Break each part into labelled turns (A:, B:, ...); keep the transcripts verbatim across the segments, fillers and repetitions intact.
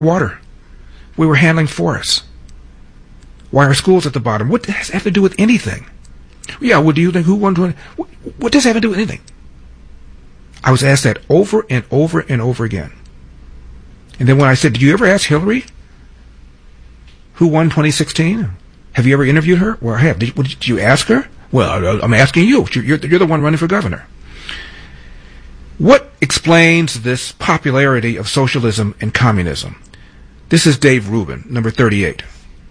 A: water. We were handling forests. Why are schools at the bottom? What does that have to do with anything? Yeah, what do you think? Who won? What, what does that have to do with anything? I was asked that over and over and over again. And then when I said, did you ever ask Hillary who won twenty sixteen? Have you ever interviewed her? Well, I have. Did, did you ask her? Well, I'm asking you. You're, you're the one running for governor. What explains this popularity of socialism and communism? This is Dave Rubin, number thirty-eight.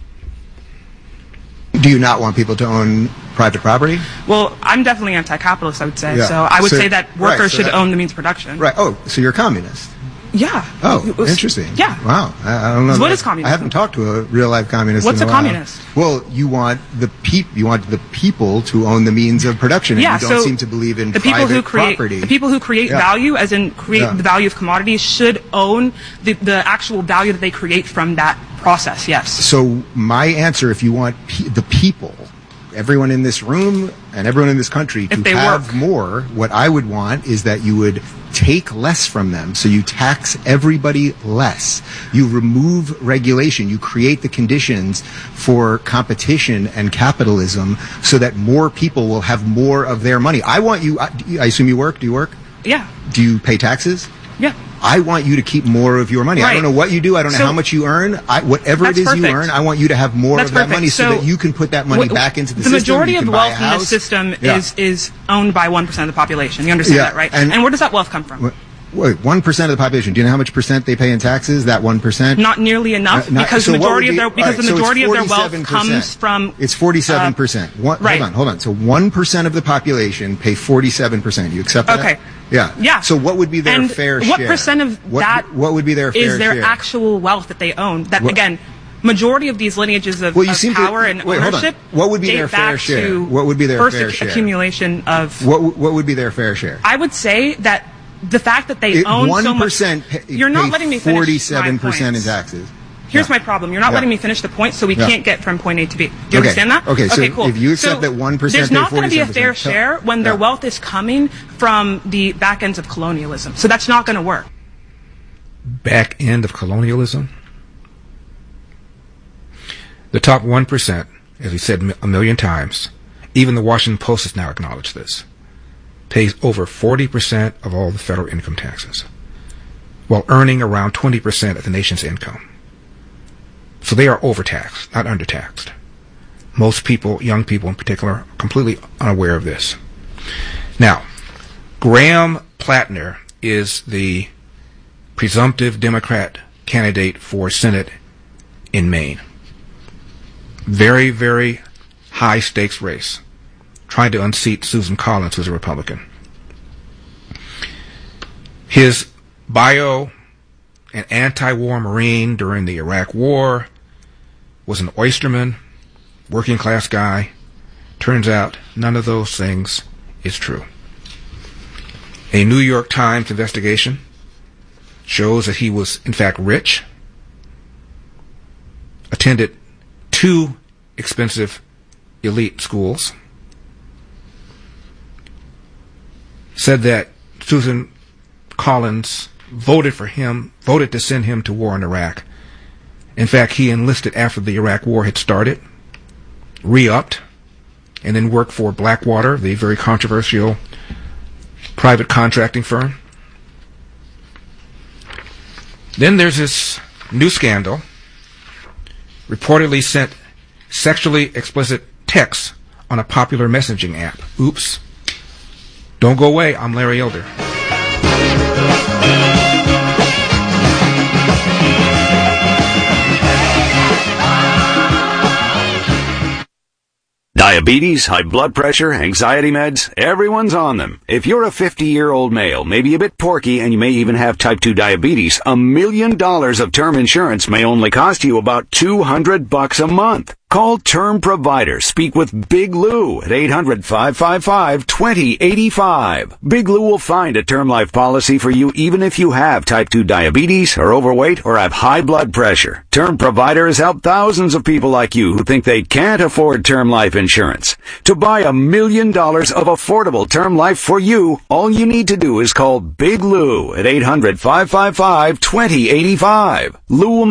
B: Do you not want people to own private property?
C: Well, I'm definitely anti-capitalist, I would say.
B: Yeah.
C: So I would
B: so,
C: say that workers
B: right, so
C: should
B: that,
C: own the means of production.
B: Right. Oh, so you're a communist.
C: Yeah.
B: Oh,
C: was,
B: interesting.
C: Yeah.
B: Wow. I, I don't know.
C: What
B: that,
C: is communism?
B: I haven't talked to a real-life communist
C: What's
B: in a,
C: a communist?
B: While. Well, you want the peop- you want the people to own the means of production, and
C: yeah,
B: you don't
C: so
B: seem to believe in
C: the people
B: private
C: who create,
B: property.
C: The people who create
B: yeah.
C: value, as in create
B: yeah.
C: the value of commodities, should own the, the actual value that they create from that process, yes.
B: So my answer, if you want pe- the people, everyone in this room and everyone in this country to have
C: work.
B: more, what I would want is that you would take less from them. So you tax everybody less. You remove regulation. You create the conditions for competition and capitalism so that more people will have more of their money. I want you, I, I assume you work. Do you work?
C: Yeah.
B: Do you pay taxes?
C: Yeah.
B: I want you to keep more of your money.
C: Right.
B: I don't know what you do. I don't know
C: so,
B: how much you earn. I, whatever it is
C: perfect.
B: you earn, I want you to have more
C: that's
B: of that
C: perfect.
B: money so,
C: so
B: that you can put that money
C: w-
B: back into the,
C: the
B: system.
C: The majority of wealth in
B: this
C: system
B: yeah.
C: is, is owned by one percent of the population. You understand
B: yeah.
C: that, right?
B: And,
C: and where does that wealth come from?
B: Wait, one percent of the population. Do you know how much percent they pay in taxes? That one percent?
C: Not nearly enough, uh, not, because
B: so
C: the majority
B: be,
C: of their because
B: right,
C: the majority
B: so
C: of their wealth comes from.
B: It's forty-seven percent. Uh,
C: right.
B: Hold on, hold on. So one percent of the population pay forty-seven percent. You accept that?
C: Okay.
B: Yeah.
C: Yeah.
B: So what would be their
C: and
B: fair
C: what
B: share?
C: What percent of
B: what,
C: that?
B: What would be their fair
C: is their
B: share?
C: actual wealth that they own? That
B: what?
C: Again. Majority of these lineages of,
B: well, you
C: of
B: seem
C: power
B: to,
C: and
B: wait,
C: ownership
B: hold on. What would be
C: date
B: their fair
C: back
B: share?
C: to
B: What would be their
C: first
B: fair
C: ac-
B: share?
C: accumulation of
B: what what would be their fair share?
C: I would say that the fact that they
B: it,
C: own
B: one
C: so much.
B: percent pay,
C: you're not letting me finish
B: forty-seven percent in
C: points.
B: taxes.
C: Here's
B: yeah.
C: my problem. You're not
B: yeah.
C: letting me finish the point, so we
B: yeah.
C: can't get from point A to B. Do you
B: okay.
C: understand that?
B: Okay, so
C: okay, cool.
B: if you accept
C: so
B: that one percent
C: there's not going to be a fair
B: so,
C: share when their
B: yeah.
C: wealth is coming from the back ends of colonialism. So that's not going to work.
A: Back end of colonialism? The top one percent, as we said a million times, even the Washington Post has now acknowledged this, pays over forty percent of all the federal income taxes, while earning around twenty percent of the nation's income. So they are overtaxed, not undertaxed. Most people, young people in particular, are completely unaware of this. Now, Graham Plattner is the presumptive Democrat candidate for Senate in Maine. Very, very high stakes race, trying to unseat Susan Collins, who's a Republican. His bio, an anti-war Marine during the Iraq War, was an oysterman, working class guy. Turns out none of those things is true. A New York Times investigation shows that he was in fact rich, attended two expensive elite schools, said that Susan Collins voted for him, voted to send him to war in Iraq. In fact, he enlisted after the Iraq War had started, re-upped, and then worked for Blackwater, the very controversial private contracting firm. Then there's this new scandal, reportedly sent sexually explicit texts on a popular messaging app. Oops. Don't go away. I'm Larry Elder.
D: Diabetes, high blood pressure, anxiety meds, everyone's on them. If you're a fifty-year-old male, maybe a bit porky, and you may even have type two diabetes, a million dollars of term insurance may only cost you about two hundred bucks a month. Call Term Provider. Speak with Big Lou at eight hundred, five five five, two zero eight five. Big Lou will find a term life policy for you even if you have type two diabetes, are overweight, or have high blood pressure. Term Provider has helped thousands of people like you who think they can't afford term life insurance. To buy a million dollars of affordable term life for you, all you need to do is call Big Lou at eight hundred, five five five, two zero eight five. Lou will